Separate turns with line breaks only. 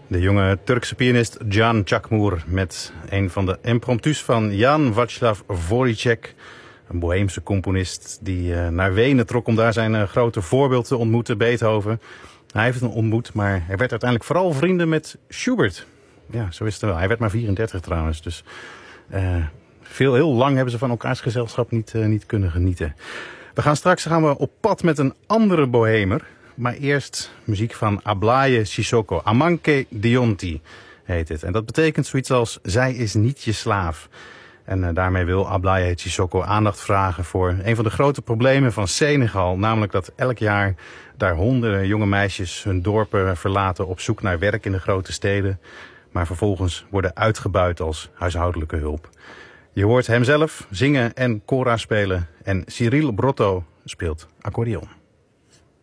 De jonge Turkse pianist Can Çakmur met een van de impromptus van Jan Václav Voríček. Een boheemse componist die naar Wenen trok om daar zijn grote voorbeeld te ontmoeten, Beethoven. Hij heeft hem ontmoet, maar hij werd uiteindelijk vooral vrienden met Schubert. Ja, zo is het wel. Hij werd maar 34 trouwens, dus heel lang hebben ze van elkaars gezelschap niet kunnen genieten. Straks gaan we op pad met een andere bohemer. Maar eerst muziek van Aglaé Cissokho. Amanke Dionti heet het. En dat betekent zoiets als zij is niet je slaaf. En daarmee wil Aglaé Cissokho aandacht vragen voor een van de grote problemen van Senegal. Namelijk dat elk jaar daar honderden jonge meisjes hun dorpen verlaten op zoek naar werk in de grote steden. Maar vervolgens worden uitgebuit als huishoudelijke hulp. Je hoort hemzelf zingen en kora spelen. En Cyril Brotto speelt accordeon.